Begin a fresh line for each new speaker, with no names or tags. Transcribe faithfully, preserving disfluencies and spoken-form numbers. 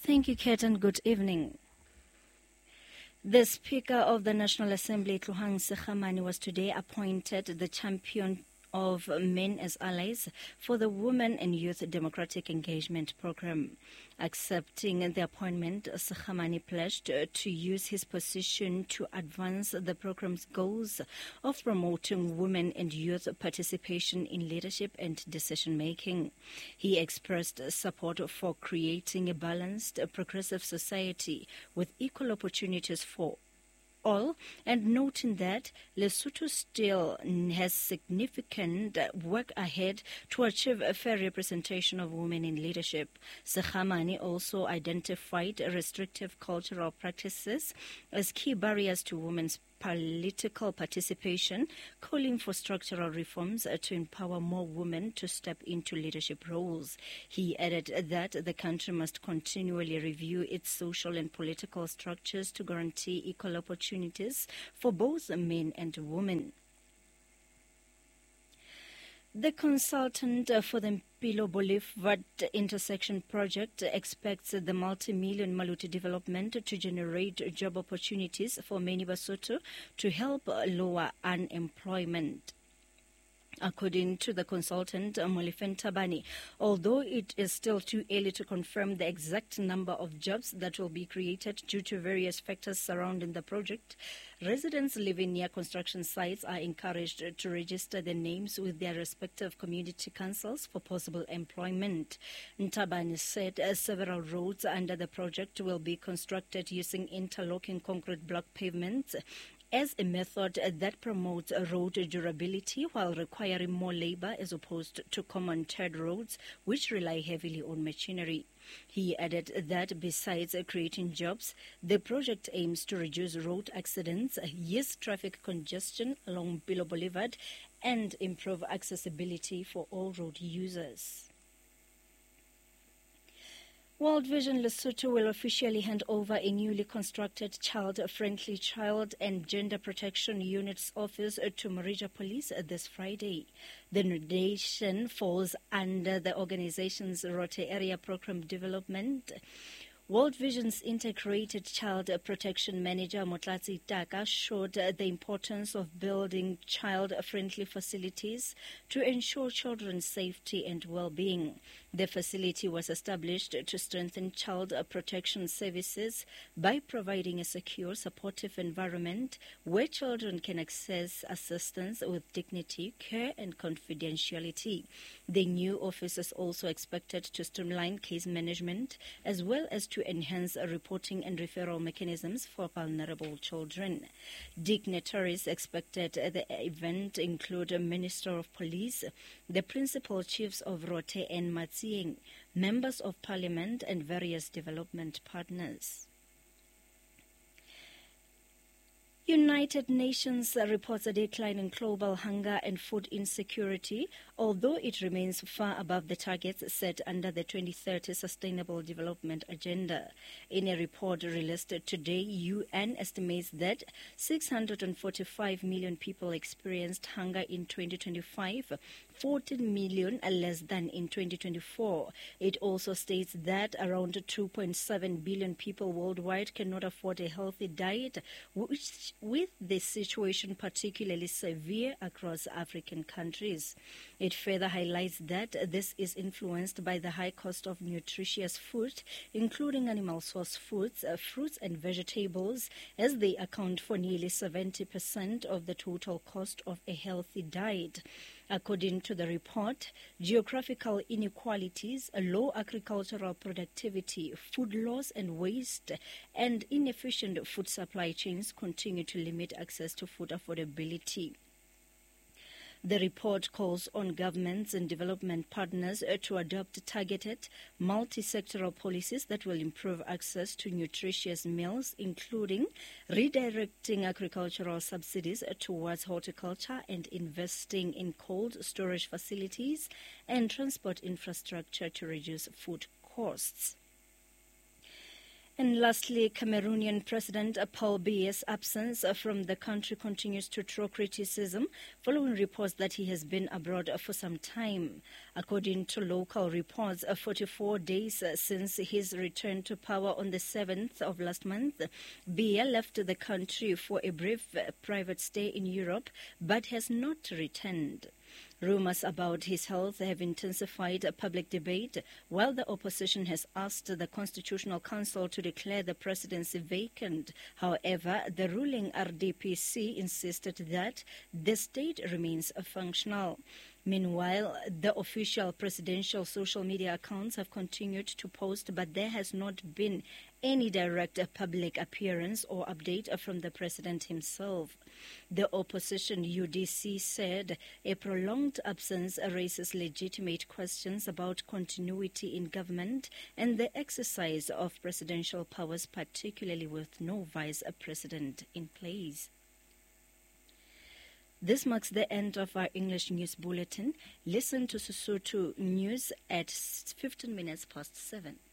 Thank you, Kate, and good evening. The Speaker of the National Assembly, Tlohang Sekhamane, was today appointed the champion of Men as Allies for the Women and Youth Democratic Engagement Program. Accepting the appointment, Sekhamane pledged to use his position to advance the program's goals of promoting women and youth participation in leadership and decision-making. He expressed support for creating a balanced, progressive society with equal opportunities for all, and noting that Lesotho still has significant work ahead to achieve a fair representation of women in leadership. Sekhamane also identified restrictive cultural practices as key barriers to women's political participation, calling for structural reforms to empower more women to step into leadership roles. He added that the country must continually review its social and political structures to guarantee equal opportunities for both men and women. The consultant for the Mpilo Boulevard intersection project expects the multi-million Maluti development to generate job opportunities for many Basotho to help lower unemployment. According to the consultant, Molefen Tabani, although it is still too early to confirm the exact number of jobs that will be created due to various factors surrounding the project, residents living near construction sites are encouraged to register their names with their respective community councils for possible employment. Ntabani said uh, several roads under the project will be constructed using interlocking concrete block pavements as a method that promotes road durability while requiring more labor as opposed to common tarred roads, which rely heavily on machinery. He added that besides creating jobs, the project aims to reduce road accidents, ease traffic congestion along Mpilo Boulevard, and improve accessibility for all road users. World Vision Lesotho will officially hand over a newly constructed child-friendly child and gender protection unit's office to Marija Police this Friday. The donation falls under the organization's Rote Area Program Development. World Vision's integrated child protection manager, Motlatsi Taka, showed the importance of building child-friendly facilities to ensure children's safety and well-being. The facility was established to strengthen child protection services by providing a secure, supportive environment where children can access assistance with dignity, care, and confidentiality. The new office is also expected to streamline case management as well as to enhance reporting and referral mechanisms for vulnerable children. Dignitaries expected at the event include a Minister of Police, the Principal Chiefs of Rote and Matsieng, members of Parliament, and various development partners. United Nations reports a decline in global hunger and food insecurity, although it remains far above the targets set under the twenty thirty Sustainable Development Agenda. In a report released today, U N estimates that six hundred forty-five million people experienced hunger in twenty twenty-five, fourteen million less than in twenty twenty-four. It also states that around two point seven billion people worldwide cannot afford a healthy diet, which with the situation particularly severe across African countries. It further highlights that this is influenced by the high cost of nutritious food, including animal source foods, uh, fruits and vegetables, as they account for nearly seventy percent of the total cost of a healthy diet. According to the report, geographical inequalities, low agricultural productivity, food loss and waste, and inefficient food supply chains continue to limit access to food affordability. The report calls on governments and development partners to adopt targeted, multi-sectoral policies that will improve access to nutritious meals, including redirecting agricultural subsidies towards horticulture and investing in cold storage facilities and transport infrastructure to reduce food costs. And lastly, Cameroonian President Paul Biya's absence from the country continues to draw criticism following reports that he has been abroad for some time. According to local reports, forty-four days since his return to power on the seventh of last month, Biya left the country for a brief private stay in Europe but has not returned. Rumors about his health have intensified public debate, while the opposition has asked the Constitutional Council to declare the presidency vacant. However, the ruling R D P C insisted that the state remains functional. Meanwhile, the official presidential social media accounts have continued to post, but there has not been any direct public appearance or update from the president himself. The opposition U D C said a prolonged absence raises legitimate questions about continuity in government and the exercise of presidential powers, particularly with no vice president in place. This marks the end of our English news bulletin. Listen to Sesotho News at fifteen minutes past seven.